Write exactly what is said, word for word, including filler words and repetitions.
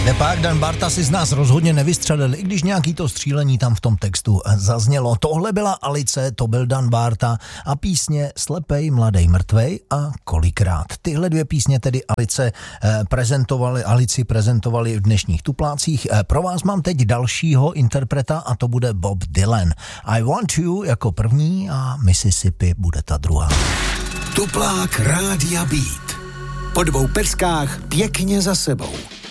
Depák Dan Barta si z nás rozhodně nevystřelil, i když nějaký to střílení tam v tom textu zaznělo. Tohle byla Alice, to byl Dan Barta a písně Slepej, mladej, mrtvej a Kolikrát. Tyhle dvě písně tedy Alice prezentovali, Alici prezentovali v dnešních tuplácích. Pro vás mám teď dalšího interpreta a to bude Bob Dylan. I Want You jako první a Mississippi bude ta druhá. Tuplák Rádia Beat. Po dvou peckách pěkně za sebou.